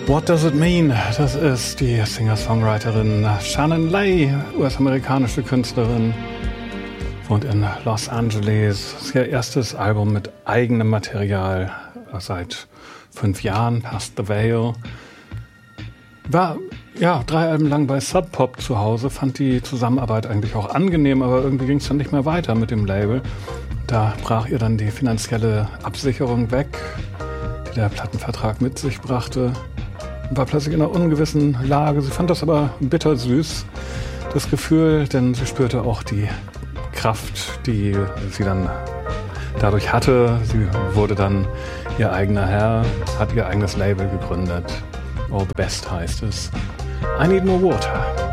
What Does It Mean? Das ist die Singer-Songwriterin Shannon Lay, US-amerikanische Künstlerin, wohnt in Los Angeles. Das ist ihr erstes Album mit eigenem Material seit 5 Jahren, Past the Veil. War 3 Alben lang bei Sub Pop zu Hause, fand die Zusammenarbeit eigentlich auch angenehm, aber irgendwie ging es dann nicht mehr weiter mit dem Label. Da brach ihr dann die finanzielle Absicherung weg, die der Plattenvertrag mit sich brachte. War plötzlich in einer ungewissen Lage. Sie fand das aber bittersüß, das Gefühl, denn sie spürte auch die Kraft, die sie dann dadurch hatte. Sie wurde dann ihr eigener Herr, hat ihr eigenes Label gegründet. Oh, Best heißt es. I Need More Water.